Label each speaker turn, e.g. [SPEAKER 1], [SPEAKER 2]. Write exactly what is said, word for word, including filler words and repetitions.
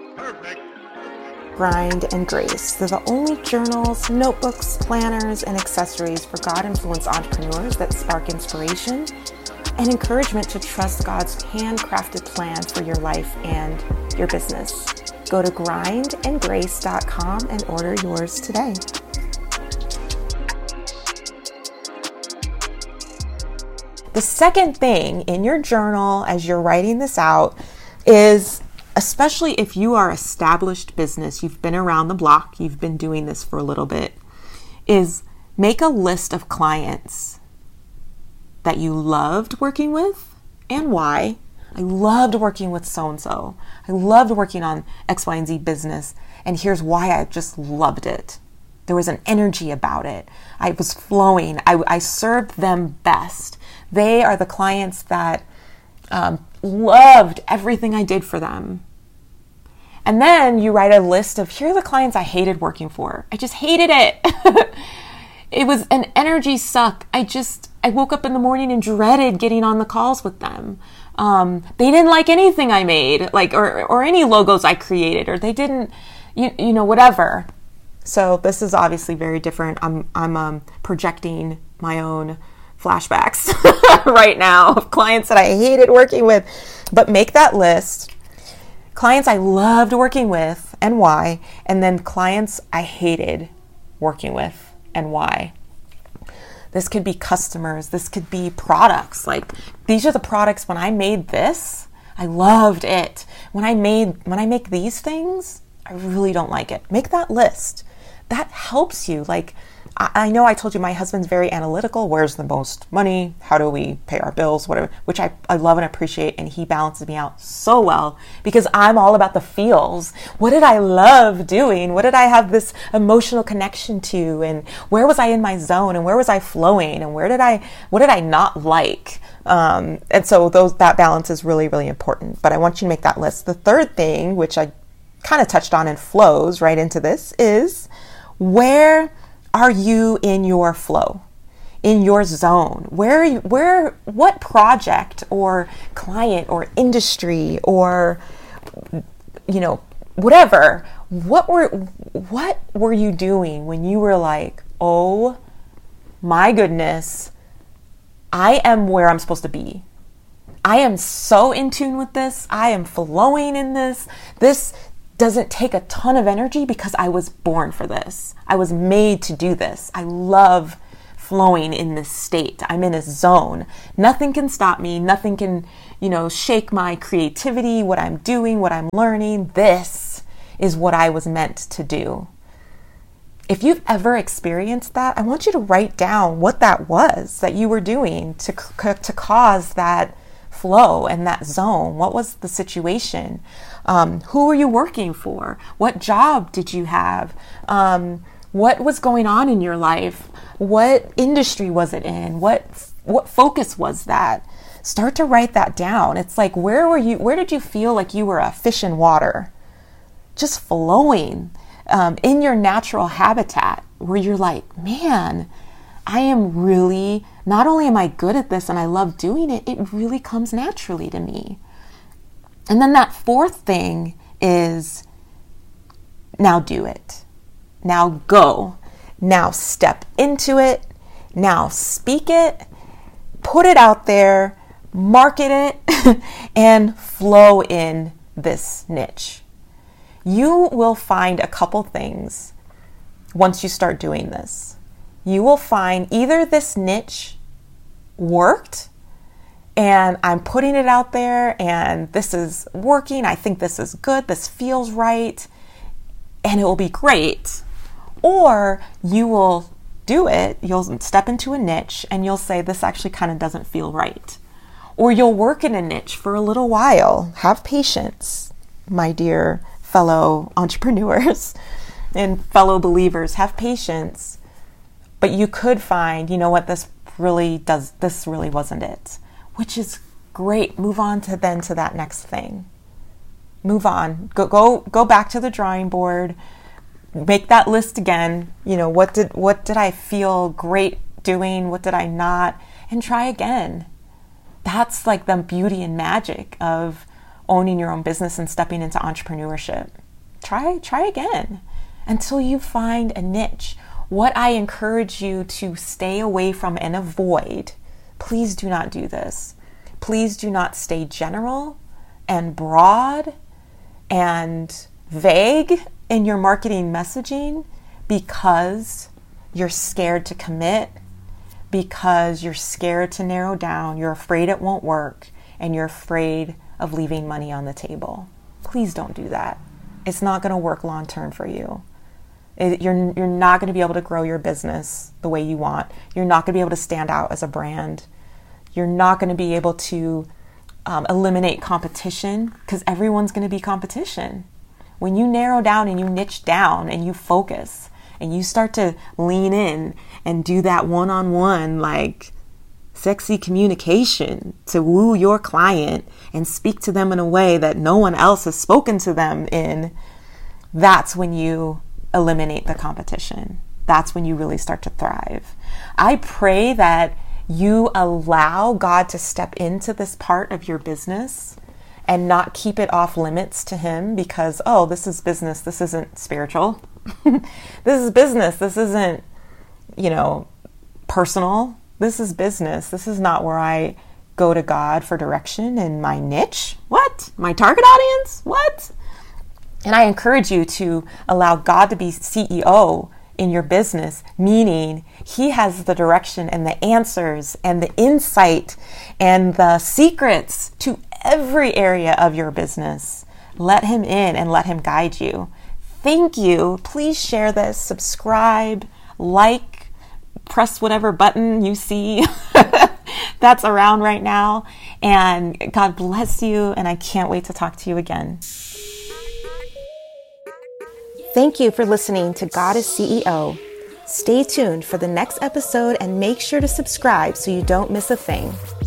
[SPEAKER 1] Perfect.
[SPEAKER 2] Grind and Grace. They're the only journals, notebooks, planners, and accessories for God-influenced entrepreneurs that spark inspiration and encouragement to trust God's handcrafted plan for your life and your business. Go to grind and grace dot com and order yours today. The second thing in your journal as you're writing this out is, especially if you are established business, you've been around the block, you've been doing this for a little bit, is make a list of clients that you loved working with and why. I loved working with so-and-so. I loved working on X, Y, and Z business. And here's why I just loved it. There was an energy about it. I was flowing. I, I served them best. They are the clients that um, loved everything I did for them. And then you write a list of, here are the clients I hated working for. I just hated it. It was an energy suck. I just, I woke up in the morning and dreaded getting on the calls with them. Um, they didn't like anything I made, like, or, or any logos I created, or they didn't, you, you know, whatever. So this is obviously very different. I'm, I'm um, projecting my own flashbacks right now of clients that I hated working with. But make that list. Clients I loved working with and why, and then clients I hated working with and why. This could be customers. This could be products. Like, these are the products. When I made this, I loved it. When I made, when I make these things, I really don't like it. Make that list. That helps you. Like, I, I know I told you my husband's very analytical. Where's the most money? How do we pay our bills? Whatever, which I, I love and appreciate. And he balances me out so well because I'm all about the feels. What did I love doing? What did I have this emotional connection to? And where was I in my zone? And where was I flowing? And where did I, what did I not like? Um, and so those, that balance is really, really important. But I want you to make that list. The third thing, which I kind of touched on and flows right into this, is where are you in your flow, in your zone? Where, are you, where, what project or client or industry or, you know, whatever, what were, what were you doing when you were like, oh my goodness, I am where I'm supposed to be. I am so in tune with this. I am flowing in this. This doesn't take a ton of energy because I was born for this. I was made to do this. I love flowing in this state. I'm in a zone. Nothing can stop me. Nothing can, you know, shake my creativity, what I'm doing, what I'm learning. This is what I was meant to do. If you've ever experienced that, I want you to write down what that was that you were doing to, to cause that flow and that zone. What was the situation? Um, who were you working for? What job did you have? Um, what was going on in your life? What industry was it in? What what focus was that? Start to write that down. It's like, where were you? Where did you feel like you were a fish in water, just flowing um, in your natural habitat, where you're like, man, I am really, not only am I good at this and I love doing it, it really comes naturally to me. And then that fourth thing is, now do it. Now go. Now step into it. Now speak it. Put it out there. Market it. And flow in this niche. You will find a couple things once you start doing this. You will find either this niche worked and I'm putting it out there and this is working. I think this is good. This feels right. And it will be great. Or you will do it. You'll step into a niche and you'll say, this actually kind of doesn't feel right. Or you'll work in a niche for a little while. Have patience, my dear fellow entrepreneurs and fellow believers. Have patience. But you could find, you know what, this really does, this really wasn't it, which is great. Move on to then to that next thing. Move on. Go go go back to the drawing board. Make that list again. You know, what did what did I feel great doing? What did I not? And try again. That's like the beauty and magic of owning your own business and stepping into entrepreneurship. Try, try again until you find a niche. What I encourage you to stay away from and avoid, please do not do this. Please do not stay general and broad and vague in your marketing messaging because you're scared to commit, because you're scared to narrow down, you're afraid it won't work, and you're afraid of leaving money on the table. Please don't do that. It's not going to work long term for you. It, you're, you're not going to be able to grow your business the way you want. You're not going to be able to stand out as a brand. You're not going to be able to um, eliminate competition because everyone's going to be competition. When you narrow down and you niche down and you focus and you start to lean in and do that one-on-one, like sexy communication to woo your client and speak to them in a way that no one else has spoken to them in, that's when you eliminate the competition. That's when you really start to thrive. I pray that you allow God to step into this part of your business and not keep it off limits to Him because, oh, this is business. This isn't spiritual. This is business. This isn't, you know, personal. This is business. This is not where I go to God for direction in my niche. What? My target audience? What? And I encourage you to allow God to be C E O in your business, meaning He has the direction and the answers and the insight and the secrets to every area of your business. Let Him in and let Him guide you. Thank you. Please share this, subscribe, like, press whatever button you see that's around right now. And God bless you. And I can't wait to talk to you again. Thank you for listening to God is C E O. Stay tuned for the next episode and make sure to subscribe so you don't miss a thing.